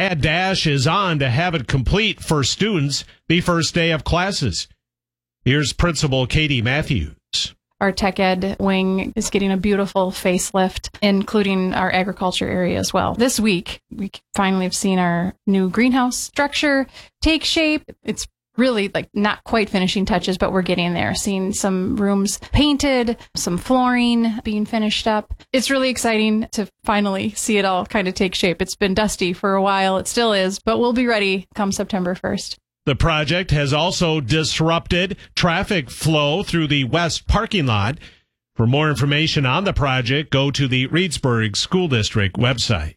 Mad Dash is on to have it complete for students the first day of classes. Here's Principal Katie Matthews. Our tech ed wing is getting a beautiful facelift, including our agriculture area as well. This week, we finally have seen our new greenhouse structure take shape. It's really not quite finishing touches, but we're getting there. Seeing some rooms painted, some flooring being finished up. It's really exciting to finally see it all kind of take shape. It's been dusty for a while. It still is, but we'll be ready come September 1st. The project has also disrupted traffic flow through the west parking lot. For more information on the project, go to the Reedsburg School District website.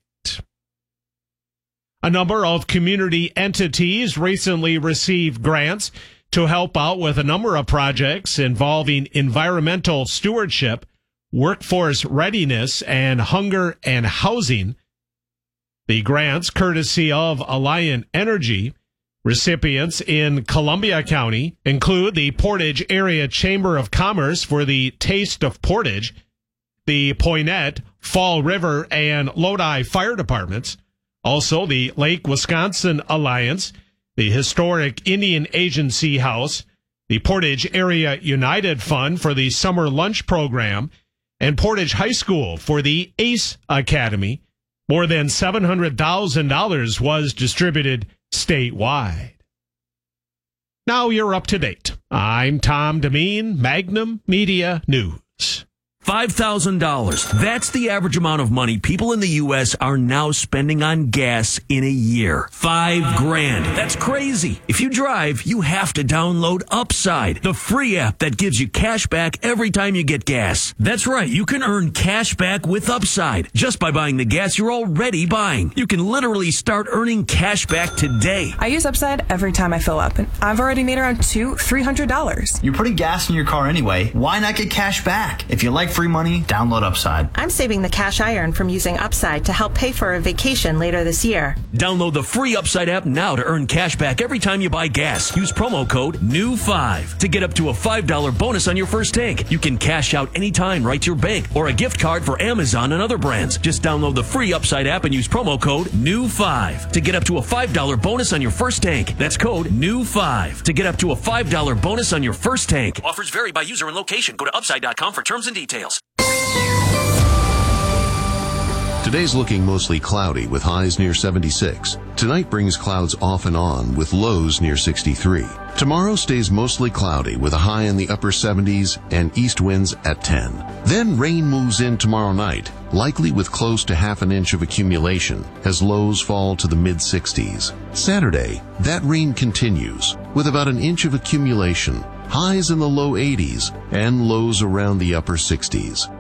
A number of community entities recently received grants to help out with a number of projects involving environmental stewardship, workforce readiness, and hunger and housing. The grants, courtesy of Alliant Energy, recipients in Columbia County include the Portage Area Chamber of Commerce for the Taste of Portage, the Poynette, Fall River, and Lodi Fire Departments, also the Lake Wisconsin Alliance, the Historic Indian Agency House, the Portage Area United Fund for the Summer Lunch Program, and Portage High School for the ACE Academy. More than $700,000 was distributed statewide. Now you're up to date. I'm Tom Demeen, Magnum Media News. $5,000. That's the average amount of money people in the U.S. are now spending on gas in a year. $5,000. That's crazy. If you drive, you have to download Upside, the free app that gives you cash back every time you get gas. That's right. You can earn cash back with Upside just by buying the gas you're already buying. You can literally start earning cash back today. I use Upside every time I fill up, and I've already made around $300. You're putting gas in your car anyway. Why not get cash back? If you like free money, download Upside. I'm saving the cash I earn from using Upside to help pay for a vacation later this year. Download the free Upside app now to earn cash back every time you buy gas. Use promo code NEW5 to get up to a $5 bonus on your first tank. You can cash out anytime right to your bank or a gift card for Amazon and other brands. Just download the free Upside app and use promo code NEW5 to get up to a $5 bonus on your first tank. That's code NEW5 to get up to a $5 bonus on your first tank. Offers vary by user and location. Go to upside.com for terms and details. Today's looking mostly cloudy with highs near 76. Tonight brings clouds off and on with lows near 63. Tomorrow stays mostly cloudy with a high in the upper 70s and east winds at 10. Then rain moves in tomorrow night, likely with close to half an inch of accumulation as lows fall to the mid-60s. Saturday, that rain continues with about an inch of accumulation, highs in the low 80s and lows around the upper 60s.